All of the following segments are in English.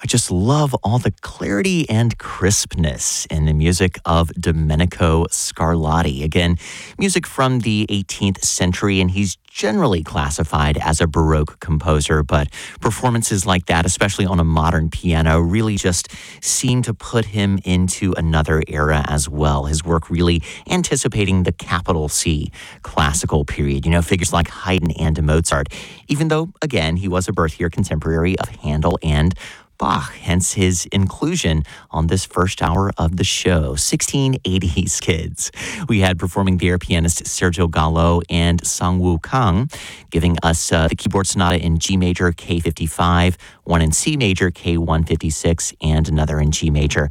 just love all the clarity and crispness in the music of Domenico Scarlatti. Again, music from the 18th century, and he's generally classified as a Baroque composer, but performances like that, especially on a modern piano, really just seem to put him into another era as well. His work really anticipating the capital C classical period, figures like Haydn and Mozart, even though, again, he was a birth-year contemporary of Handel and Bach, hence his inclusion on this first hour of the show. 1680s kids. We had performing there pianist Sergio Gallo and Sang-Woo Kang, giving us the keyboard sonata in G major K55, one in C major K156, and another in G major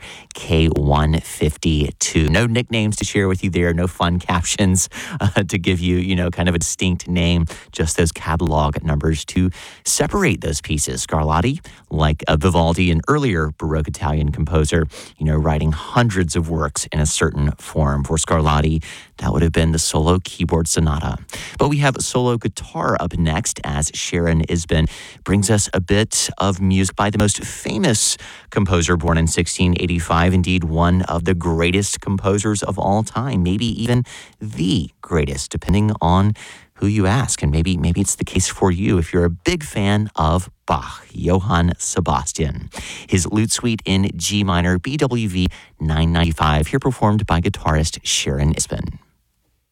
K152. No nicknames to share with you there, no fun captions to give you, kind of a distinct name, just those catalog numbers to separate those pieces. Scarlatti, like Vivaldi, an earlier Baroque Italian composer, writing hundreds of works in a certain form. For Scarlatti, that would have been the solo keyboard sonata. But we have solo guitar up next as Sharon Isbin brings us a bit of music by the most famous composer born in 1685, indeed one of the greatest composers of all time, maybe even the greatest, depending on who you ask. And maybe it's the case for you if you're a big fan of Bach, Johann Sebastian. His Lute Suite in G minor, BWV 995, here performed by guitarist Sharon Isbin.